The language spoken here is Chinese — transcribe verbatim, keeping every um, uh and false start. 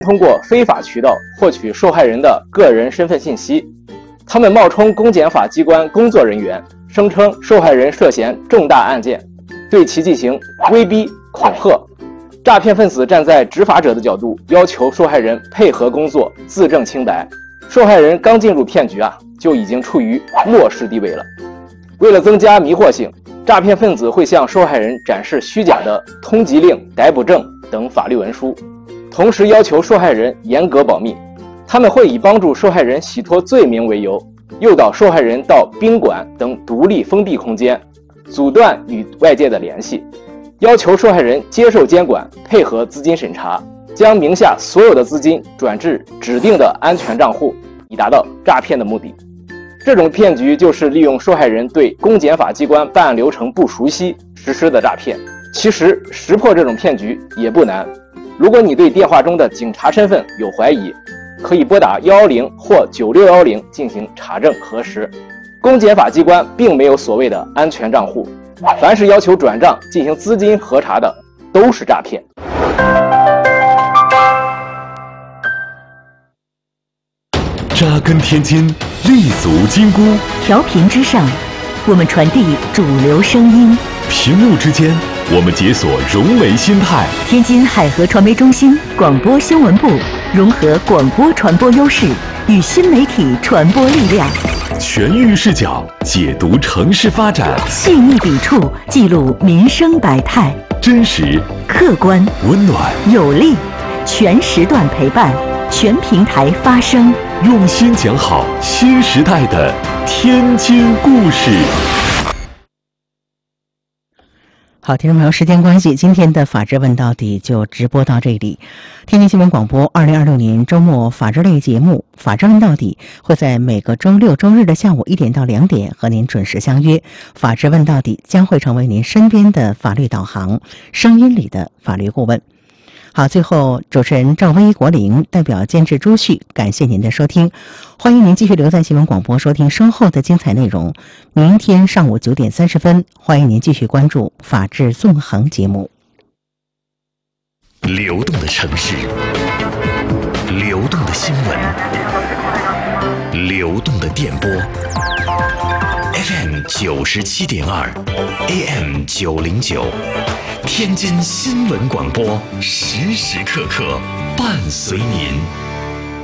通过非法渠道获取受害人的个人身份信息。他们冒充公检法机关工作人员，声称受害人涉嫌重大案件，对其进行威逼恐吓。诈骗分子站在执法者的角度，要求受害人配合工作，自证清白。受害人刚进入骗局啊，就已经处于弱势地位了。为了增加迷惑性，诈骗分子会向受害人展示虚假的通缉令、逮捕证等法律文书，同时要求受害人严格保密。他们会以帮助受害人洗脱罪名为由，诱导受害人到宾馆等独立封闭空间，阻断与外界的联系，要求受害人接受监管，配合资金审查，将名下所有的资金转至指定的安全账户，以达到诈骗的目的。这种骗局就是利用受害人对公检法机关办案流程不熟悉实施的诈骗。其实识破这种骗局也不难，如果你对电话中的警察身份有怀疑，可以拨打一一零或九六一零进行查证核实。公检法机关并没有所谓的安全账户，凡是要求转账进行资金核查的都是诈骗。 扎根天津，立足金箍， 调频之上，我们传递主流声音； 屏幕之间，我们解锁融媒心态。 天津海河传媒中心广播新闻部融合广播传播优势与新媒体传播力量， 全域视角解读城市发展， 细腻笔触记录民生百态， 真实、 客观、 温暖、 有力，全时段陪伴，全平台发声， 用心讲好新时代的天津故事。 好，听众朋友，时间关系，今天的法治问到底就直播到这里。天津新闻广播二零二六年周末法治类节目《法治问到底》会在每个周六周日的下午一点到两点和您准时相约。法治问到底将会成为您身边的法律导航，声音里的法律顾问。好，最后主持人赵薇、国林代表监制朱旭，感谢您的收听，欢迎您继续留在新闻广播收听稍后的精彩内容。明天上午九点三十分，欢迎您继续关注法治纵横节目。 流动的城市，流动的新闻，流动的电波 ，F M 九十七点二 ，A M 九零九。天津新闻广播，时时刻刻伴随您。